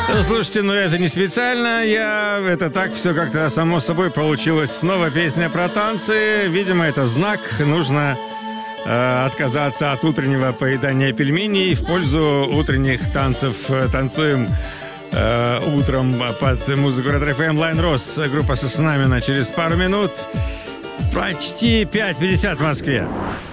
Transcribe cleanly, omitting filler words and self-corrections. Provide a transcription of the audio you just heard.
Слушайте, ну это не специально, это так все как-то само собой получилось. Снова песня про танцы, видимо, это знак, нужно отказаться от утреннего поедания пельменей в пользу утренних танцев. Танцуем утром под музыку Ретро ФМ. Лайн Росс, группа Сосна Мина через пару минут. Почти 5:50 в Москве.